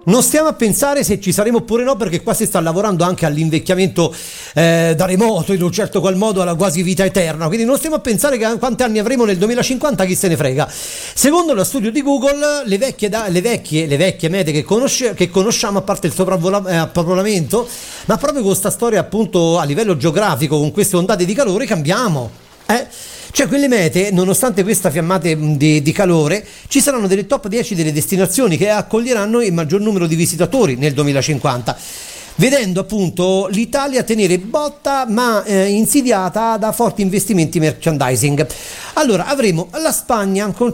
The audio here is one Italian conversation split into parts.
Non stiamo a pensare se ci saremo oppure no, perché qua si sta lavorando anche all'invecchiamento da remoto, in un certo qual modo alla quasi vita eterna, quindi non stiamo a pensare che quanti anni avremo nel 2050, chi se ne frega. Secondo lo studio di Google, le vecchie mete che conosciamo, a parte il sopravpopolamento, ma proprio con questa storia appunto a livello geografico, con queste ondate di calore, cambiamo. Cioè quelle mete, nonostante questa fiammata di calore, ci saranno delle top 10 delle destinazioni che accoglieranno il maggior numero di visitatori nel 2050, vedendo appunto l'Italia tenere botta ma insidiata da forti investimenti merchandising. Allora avremo la Spagna con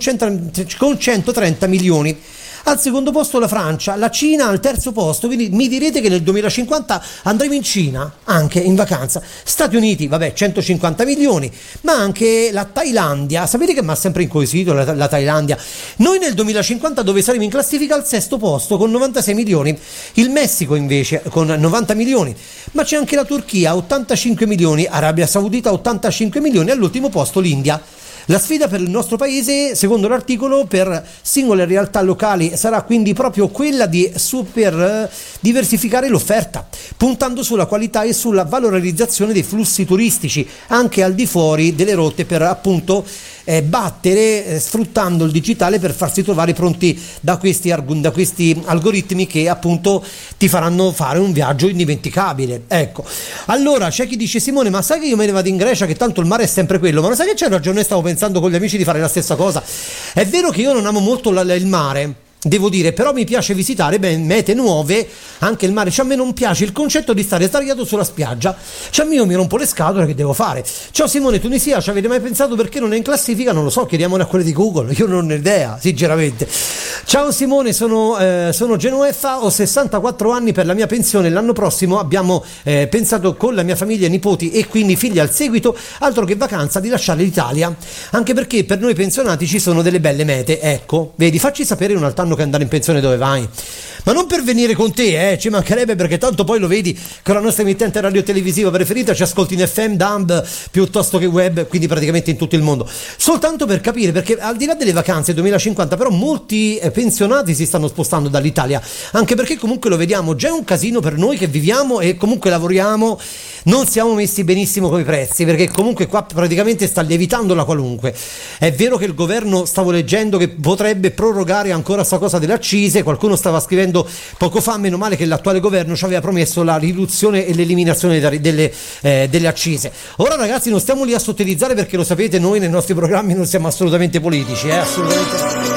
130 milioni, al secondo posto la Francia, la Cina al terzo posto, quindi mi direte che nel 2050 andremo in Cina anche in vacanza. Stati Uniti, vabbè, 150 milioni, ma anche la Thailandia. Sapete che mi ha sempre incuriosito la Thailandia? Noi nel 2050 dove saremo in classifica al sesto posto con 96 milioni, il Messico invece con 90 milioni, ma c'è anche la Turchia, 85 milioni, Arabia Saudita 85 milioni, all'ultimo posto l'India. La sfida per il nostro paese, secondo l'articolo, per singole realtà locali sarà quindi proprio quella di super diversificare l'offerta, puntando sulla qualità e sulla valorizzazione dei flussi turistici anche al di fuori delle rotte, per appunto battere sfruttando il digitale per farsi trovare pronti da questi algoritmi che appunto ti faranno fare un viaggio indimenticabile. Ecco, allora c'è chi dice: Simone, ma sai che io me ne vado in Grecia, che tanto il mare è sempre quello? Ma lo sai che c'è ragione, stavo pensando con gli amici di fare la stessa cosa. È vero che io non amo molto il mare, devo dire, però mi piace visitare mete nuove, anche il mare. Cioè, a me non piace il concetto di stare sdraiato sulla spiaggia, cioè io mi rompo le scatole, che devo fare? Ciao Simone, Tunisia, ci avete mai pensato perché non è in classifica? Non lo so, chiediamone a quelli di Google, io non ho idea sinceramente. Ciao Simone, sono Genueffa, ho 64 anni, per la mia pensione l'anno prossimo abbiamo pensato con la mia famiglia, nipoti e quindi figli al seguito, altro che vacanza, di lasciare l'Italia, anche perché per noi pensionati ci sono delle belle mete. Ecco, vedi, facci sapere un altro anno che andare in pensione dove vai, ma non per venire con te, ci mancherebbe, perché tanto poi lo vedi con la nostra emittente radiotelevisiva preferita, ci ascolti in FM, DAB piuttosto che web, quindi praticamente in tutto il mondo. Soltanto per capire, perché al di là delle vacanze 2050 però molti pensionati si stanno spostando dall'Italia, anche perché comunque lo vediamo, già è un casino per noi che viviamo e comunque lavoriamo, non siamo messi benissimo con i prezzi, perché comunque qua praticamente sta lievitando la qualunque. È vero che il governo, stavo leggendo, che potrebbe prorogare ancora sta cosa delle accise, qualcuno stava scrivendo poco fa, meno male che l'attuale governo ci aveva promesso la riduzione e l'eliminazione delle accise. Ora ragazzi, non stiamo lì a sottilizzare, perché lo sapete, noi nei nostri programmi non siamo assolutamente politici, assolutamente.